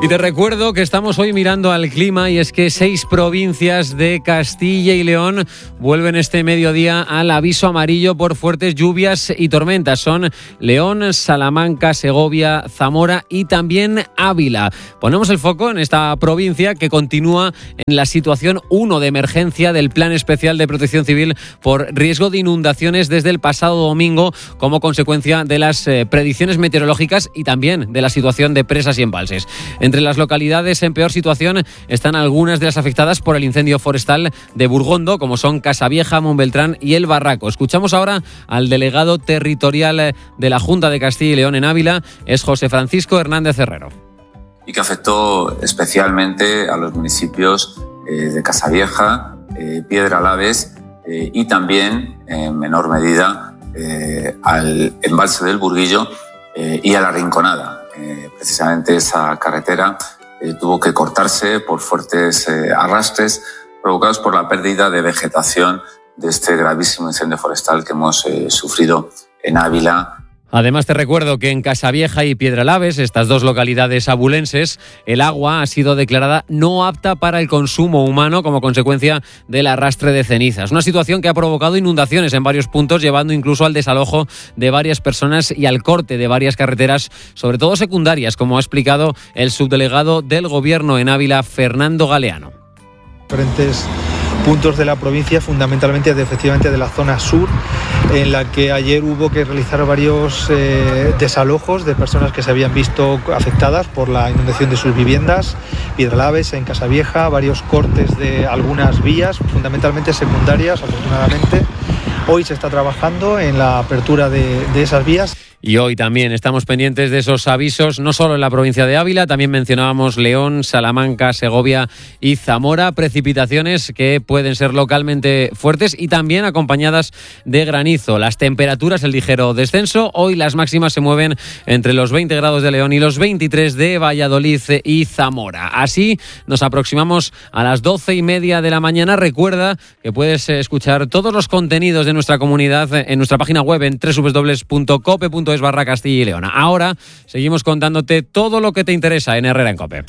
Y te recuerdo que estamos hoy mirando al clima y es que 6 provincias de Castilla y León vuelven este mediodía al aviso amarillo por fuertes lluvias y tormentas. Son León, Salamanca, Segovia, Zamora y también Ávila. Ponemos el foco en esta provincia que continúa en la situación 1 de emergencia del Plan Especial de Protección Civil por riesgo de inundaciones desde el pasado domingo como consecuencia de las predicciones meteorológicas y también de la situación de presas y embalses. Entre las localidades en peor situación están algunas de las afectadas por el incendio forestal de Burgondo, como son Casavieja, Montbeltrán y El Barraco. Escuchamos ahora al delegado territorial de la Junta de Castilla y León en Ávila, es José Francisco Hernández Herrero. Y que afectó especialmente a los municipios de Casavieja, Piedralaves y también, en menor medida, al embalse del Burguillo y a la Rinconada. Precisamente esa carretera tuvo que cortarse por fuertes arrastres provocados por la pérdida de vegetación de este gravísimo incendio forestal que hemos sufrido en Ávila. Además, te recuerdo que en Casavieja y Piedralaves, estas dos localidades abulenses, el agua ha sido declarada no apta para el consumo humano como consecuencia del arrastre de cenizas. Una situación que ha provocado inundaciones en varios puntos, llevando incluso al desalojo de varias personas y al corte de varias carreteras, sobre todo secundarias, como ha explicado el subdelegado del Gobierno en Ávila, Fernando Galeano. Diferentes puntos de la provincia, fundamentalmente efectivamente de la zona sur, en la que ayer hubo que realizar varios desalojos de personas que se habían visto afectadas por la inundación de sus viviendas. Piedralaves, en Casavieja, varios cortes de algunas vías, fundamentalmente secundarias, afortunadamente. Hoy se está trabajando en la apertura de esas vías. Y hoy también estamos pendientes de esos avisos, no solo en la provincia de Ávila, también mencionábamos León, Salamanca, Segovia y Zamora, precipitaciones que pueden ser localmente fuertes y también acompañadas de granizo. Las temperaturas, el ligero descenso, hoy las máximas se mueven entre los 20 grados de León y los 23 de Valladolid y Zamora. Así nos aproximamos a las 12:30 de la mañana. Recuerda que puedes escuchar todos los contenidos de nuestra comunidad en nuestra página web en www.cope.es/Castilla y León. Ahora seguimos contándote todo lo que te interesa en Herrera en Cope.